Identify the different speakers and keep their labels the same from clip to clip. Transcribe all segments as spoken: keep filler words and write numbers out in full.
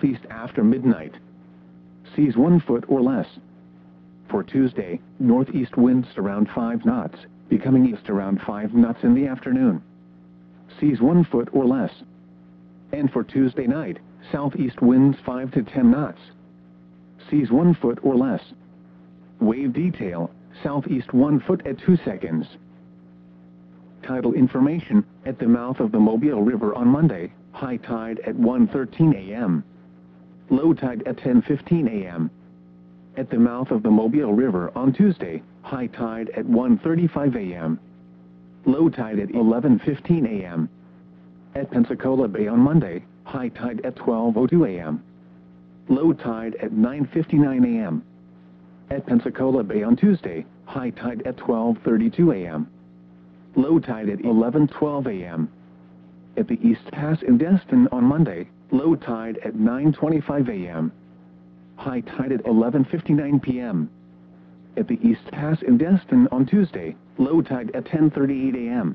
Speaker 1: southeast after midnight. Seas one foot or less. For Tuesday, northeast winds around five knots, becoming east around five knots in the afternoon. Seas one foot or less. And for Tuesday night, southeast winds five to ten knots. Seas one foot or less. Wave detail, southeast one foot at two seconds. Tidal information, at the mouth of the Mobile River on Monday, high tide at one thirteen a m Low tide at ten fifteen a m At the mouth of the Mobile River on Tuesday, high tide at one thirty-five a m Low tide at eleven fifteen a m At Pensacola Bay on Monday, high tide at twelve oh two a m Low tide at nine fifty-nine a m At Pensacola Bay on Tuesday, high tide at twelve thirty-two a m Low tide at eleven twelve a m At the East Pass in Destin on Monday, low tide at nine twenty-five a m High tide at eleven fifty-nine p m At the East Pass in Destin on Tuesday, low tide at ten thirty-eight a m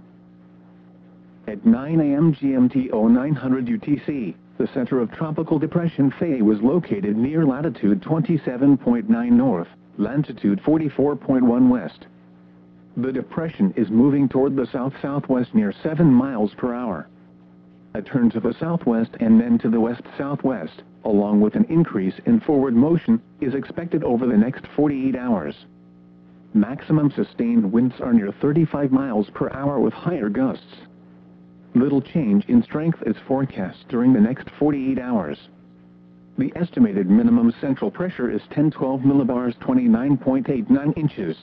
Speaker 1: At nine a m G M T oh nine hundred U T C, the center of Tropical Depression Faye was located near latitude twenty-seven point nine north, longitude forty-four point one west. The depression is moving toward the south-southwest near seven miles per hour. A turn to the southwest and then to the west-southwest, along with an increase in forward motion, is expected over the next forty-eight hours. Maximum sustained winds are near thirty-five miles per hour with higher gusts. Little change in strength is forecast during the next forty-eight hours. The estimated minimum central pressure is ten twelve millibars, twenty-nine point eight nine inches.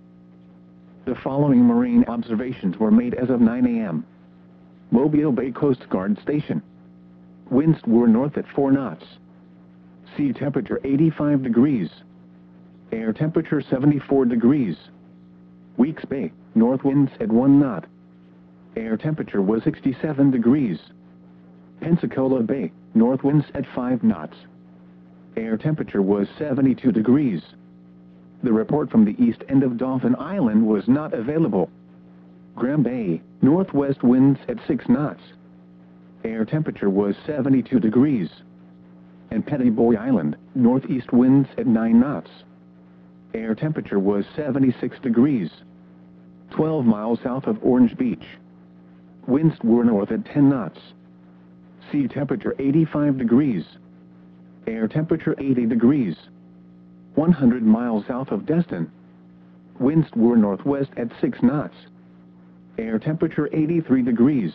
Speaker 1: The following marine observations were made as of nine a m Mobile Bay Coast Guard Station. Winds were north at four knots. Sea temperature eighty-five degrees. Air temperature seventy-four degrees. Weeks Bay, north winds at one knot. Air temperature was sixty-seven degrees. Pensacola Bay, north winds at five knots. Air temperature was seventy-two degrees. The report from the east end of Dauphin Island was not available. Graham Bay, northwest winds at six knots. Air temperature was seventy-two degrees. And Petty Boy Island, northeast winds at nine knots. Air temperature was seventy-six degrees. twelve miles south of Orange Beach. Winds were north at ten knots. Sea temperature eighty-five degrees. Air temperature eighty degrees. one hundred miles south of Destin. Winds were northwest at six knots. Air temperature eighty-three degrees.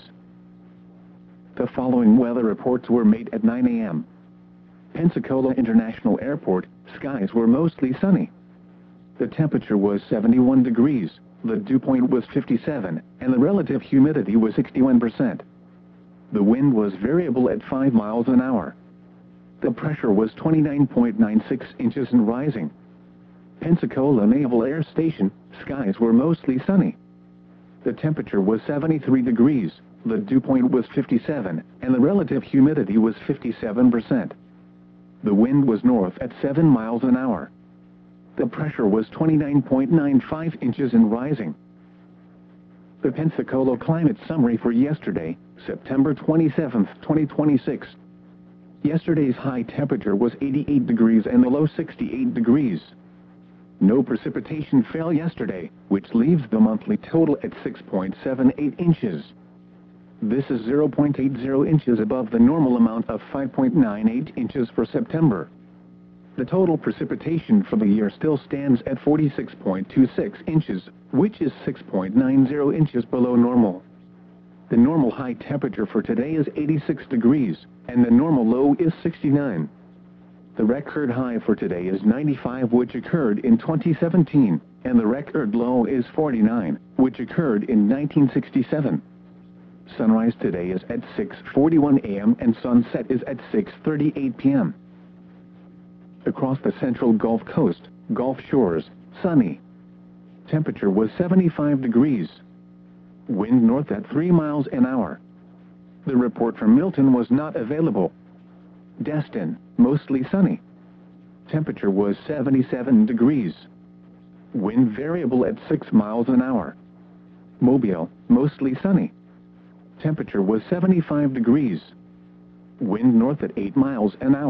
Speaker 1: The following weather reports were made at nine a m Pensacola International Airport, skies were mostly sunny. The temperature was seventy-one degrees, the dew point was fifty-seven, and the relative humidity was sixty-one percent. The wind was variable at five miles an hour. The pressure was twenty-nine point nine six inches and rising. Pensacola Naval Air Station, skies were mostly sunny. The temperature was seventy-three degrees, the dew point was fifty-seven, and the relative humidity was fifty-seven percent. The wind was north at seven miles an hour. The pressure was twenty-nine point nine five inches and rising. The Pensacola Climate Summary for yesterday, September twenty-seventh, twenty twenty-six. Yesterday's high temperature was eighty-eight degrees and the low sixty-eight degrees. No precipitation fell yesterday, which leaves the monthly total at six point seven eight inches. This is zero point eight zero inches above the normal amount of five point nine eight inches for September. The total precipitation for the year still stands at forty-six point two six inches, which is six point nine zero inches below normal. The normal high temperature for today is eighty-six degrees, and the normal low is sixty-nine. The record high for today is ninety-five, which occurred in twenty seventeen, and the record low is forty-nine, which occurred in nineteen sixty-seven. Sunrise today is at six forty-one a m and sunset is at six thirty-eight p m Across the central Gulf Coast, Gulf Shores, sunny. Temperature was seventy-five degrees. Wind north at three miles an hour. The report from Milton was not available. Destin, mostly sunny. Temperature was seventy-seven degrees. Wind variable at six miles an hour. Mobile, mostly sunny. Temperature was seventy-five degrees. Wind north at eight miles an hour.